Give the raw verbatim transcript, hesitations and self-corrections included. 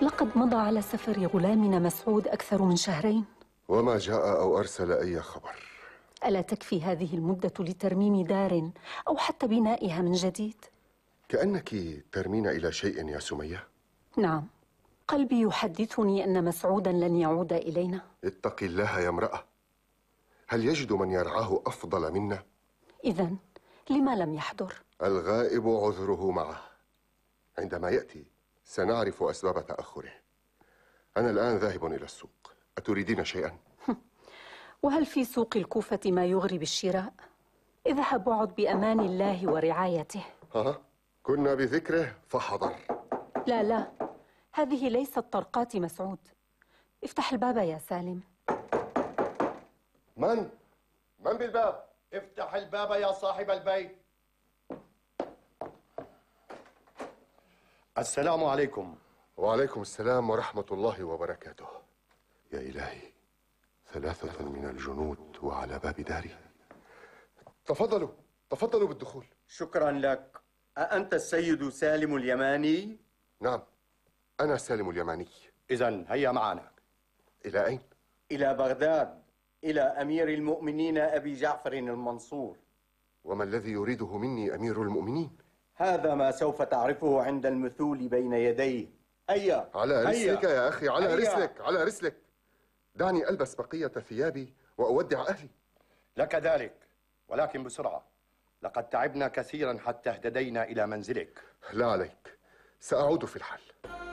لقد مضى على سفر غلامنا مسعود أكثر من شهرين، وما جاء أو أرسل أي خبر. ألا تكفي هذه المدة لترميم دار أو حتى بنائها من جديد؟ كأنك ترمين إلى شيء يا سمية. نعم، قلبي يحدثني أن مسعودا لن يعود إلينا. اتق الله يا امرأة، هل يجد من يرعاه أفضل منا؟ إذن لما لم يحضر؟ الغائب عذره معه، عندما يأتي سنعرف أسباب تأخره. أنا الآن ذاهب إلى السوق، أتريدين شيئا؟ وهل في سوق الكوفة ما يغري بالشراء؟ اذهب وعد بأمان الله ورعايته. ها كنا بذكره فحضر. لا لا، هذه ليست طرقات مسعود. افتح الباب يا سالم. من؟ من بالباب؟ افتح الباب يا صاحب البيت. السلام عليكم. وعليكم السلام ورحمة الله وبركاته. يا إلهي، ثلاثة من الجنود وعلى باب داري. تفضلوا تفضلوا بالدخول. شكرا لك. أأنت السيد سالم اليماني؟ نعم، أنا سالم اليماني. إذن هيا معنا. إلى أين؟ إلى بغداد، إلى أمير المؤمنين أبي جعفر المنصور. وما الذي يريده مني أمير المؤمنين؟ هذا ما سوف تعرفه عند المثول بين يديه. هيا على رسلك هيا. يا أخي، على هيا. رسلك على رسلك. دعني ألبس بقية ثيابي وأودع أهلي. لك ذلك، ولكن بسرعة، لقد تعبنا كثيرا حتى اهتدينا إلى منزلك. لا عليك، سأعود في الحال.